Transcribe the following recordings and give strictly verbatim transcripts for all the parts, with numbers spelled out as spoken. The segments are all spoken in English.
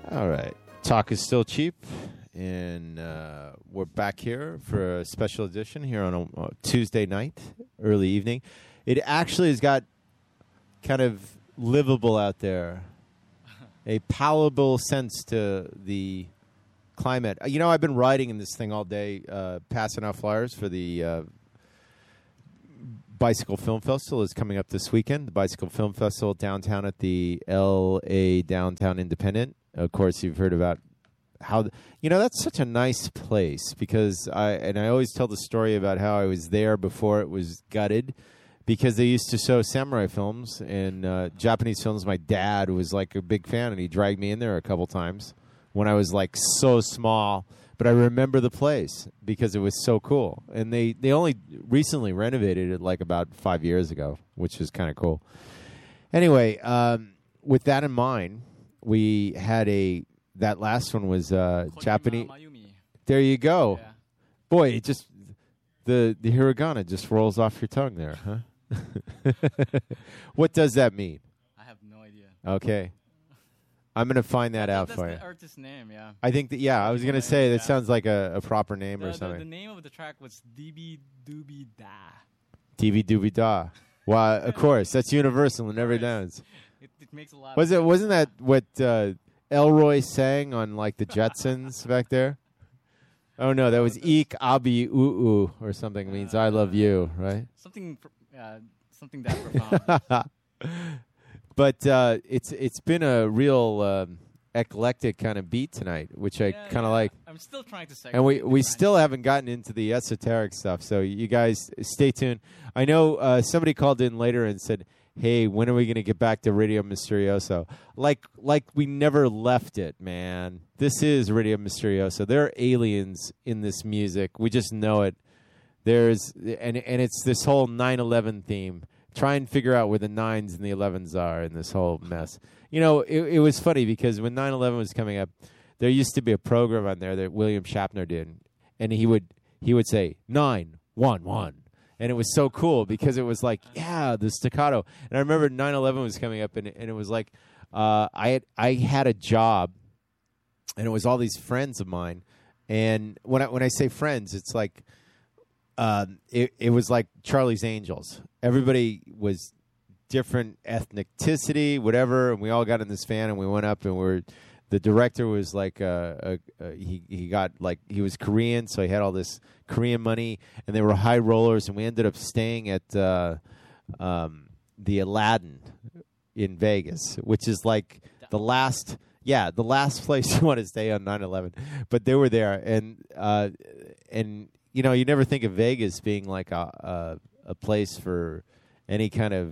All right. Talk is still cheap, and uh, we're back here for a special edition here on a, a Tuesday night, early evening. It actually has got kind of livable out there, a palatable sense to the climate. You know, I've been riding in this thing all day, uh, passing out flyers for the uh, Bicycle Film Festival is coming up this weekend. The Bicycle Film Festival downtown at the L A Downtown Independent. Of course, you've heard about how, th- you know, that's such a nice place because I, and I always tell the story about how I was there before it was gutted because they used to show samurai films and uh, Japanese films. My dad was like a big fan and he dragged me in there a couple times when I was like so small. But I remember the place because it was so cool. And they, they only recently renovated it like about five years ago, which is kind of cool. Anyway, um, with that in mind, we had a, that last one was uh, Japanese. There you go. Yeah. Boy, it just, the, the hiragana just rolls off your tongue there, huh? What does that mean? I have no idea. Okay. I'm going to find that out that's for the you. artist's name, yeah. I think that, yeah, I was going to say that yeah. sounds like a, a proper name the, or something. The, the name of the track was D B Doobie Da. D B Doobie Da. Well, of course, that's universal in every dance. It, it makes a lot Was of it, wasn't that what uh, Elroy sang on like the Jetsons back there? Oh, no, that was Eek Abi Oo Oo or something. It means uh, I love you, right? Something, uh, something that profound. But uh, it's it's been a real um, eclectic kind of beat tonight, which I yeah, kind of yeah. like. I'm still trying to segment. And we, we still haven't gotten into the esoteric stuff, so you guys stay tuned. I know uh, somebody called in later and said, hey, when are we going to get back to Radio Mysterioso? Like like we never left it, man. This is Radio Mysterioso. There are aliens in this music. We just know it. There's and and it's this whole nine eleven theme. Try and figure out where the nines and the elevens are in this whole mess. You know, it, it was funny because when nine eleven was coming up, there used to be a program on there that William Shatner did, and he would he would say nine one one, and it was so cool because it was like yeah the staccato. And I remember nine eleven was coming up, and and it was like uh, I had I had a job, and it was all these friends of mine, and when I when I say friends, it's like. Um, it, it was like Charlie's Angels. Everybody was different ethnicity, whatever, and we all got in this van and we went up and we we're the director was like uh, a, a, he he got like he was Korean, so he had all this Korean money, and they were high rollers, and we ended up staying at uh, um, the Aladdin in Vegas, which is like the last yeah the last place you want to stay on nine eleven. But they were there, and uh, and. You know, you never think of Vegas being like a a, a place for any kind of.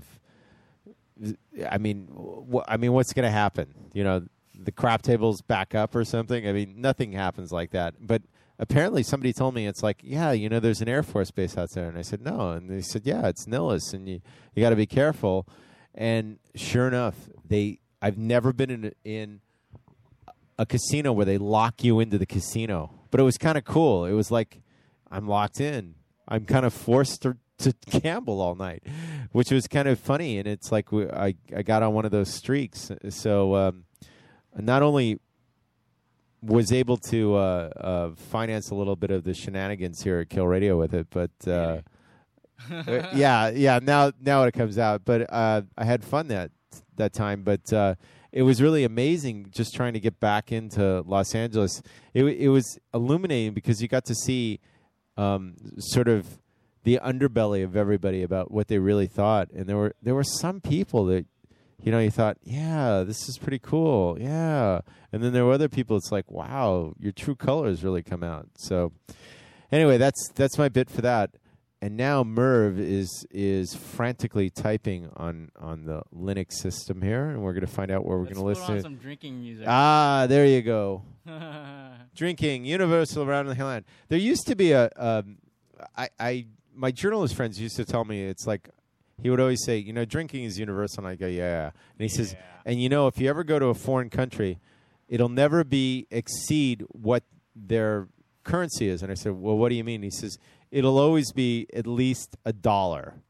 I mean, wh- I mean, what's going to happen? You know, the crap tables back up or something. I mean, nothing happens like that. But apparently, somebody told me it's like, yeah, you know, there's an Air Force base out there, and I said no, and they said, yeah, it's Nillis, and you you got to be careful. And sure enough, they. I've never been in in a casino where they lock you into the casino, but it was kind of cool. It was like. I'm locked in. I'm kind of forced to, to gamble all night, which was kind of funny. And it's like we, I, I got on one of those streaks. So um, not only was able to uh, uh, finance a little bit of the shenanigans here at Kill Radio with it, but uh, yeah, yeah. Now, now it comes out. But uh, I had fun that that time. But uh, it was really amazing just trying to get back into Los Angeles. It it was illuminating because you got to see. Um, sort of the underbelly of everybody about what they really thought, and there were there were some people that, you know, you thought, yeah, this is pretty cool, yeah, and then there were other people. It's like, wow, your true colors really come out. So, anyway, that's that's my bit for that. And now Merv is is frantically typing on on the Linux system here, and we're going to find out where we're going to listen. Let's put on some drinking music. Ah, there you go. Drinking, universal around the land. There used to be a, um, I, I, my journalist friends used to tell me it's like, he would always say, you know, drinking is universal. And I go, yeah. And he yeah. says, and you know, if you ever go to a foreign country, it'll never be exceed what their currency is. And I said, well, what do you mean? He says, it'll always be at least a dollar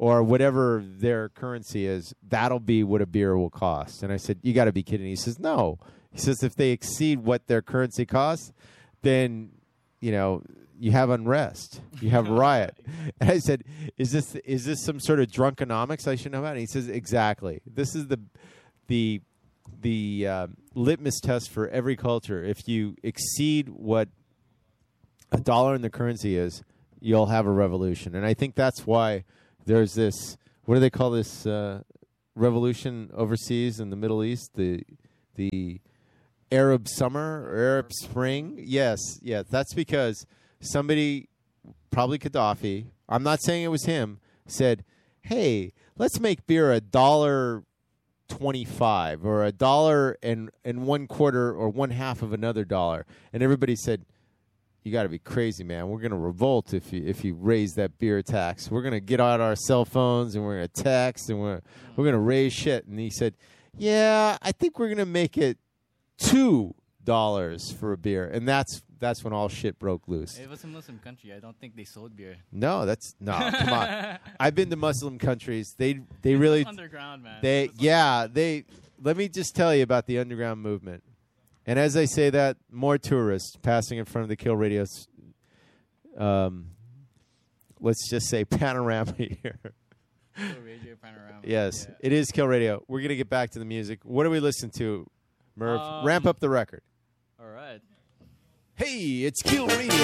or whatever their currency is, that'll be what a beer will cost. And I said, you got to be kidding. He says, no. He says, if they exceed what their currency costs, then, you know, you have unrest. You have riot. And I said, is this is this some sort of drunkenomics I should know about? And he says, exactly. This is the the the uh, litmus test for every culture. If you exceed what a dollar in the currency is, you'll have a revolution. And I think that's why there's this, what do they call this uh, revolution overseas in the Middle East? The the Arab summer or Arab spring? Yes, yes. That's because somebody, probably Gaddafi, I'm not saying it was him, said, hey, let's make beer a dollar twenty-five or a dollar and, and one quarter or one half of another dollar. And everybody said, you got to be crazy, man. We're going to revolt if you if you raise that beer tax. We're going to get out our cell phones and we're going to text and we're we're going to raise shit. And he said, yeah, I think we're going to make it two dollars for a beer. And that's that's when all shit broke loose. It was a Muslim country. I don't think they sold beer. No, that's no. Come on. I've been to Muslim countries. They they It was really underground, man. they It was yeah they. Let me just tell you about the underground movement. And as I say that, more tourists passing in front of the Kill Radio, um, let's just say panorama here. Kill Radio Panorama. Yes, Yeah. it is Kill Radio. We're going to get back to the music. What do we listen to, Murph? Um, Ramp up the record. All right. Hey, it's Kill Radio.